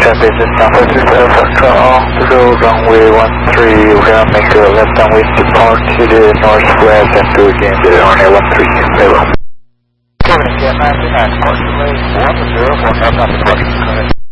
business number 27 Foxtrot, through runway 13, we're gonna make a left downwind depart to the northwest and do again to the runway 13, level. 7 again, 99, partially, 10, 1 left down departure.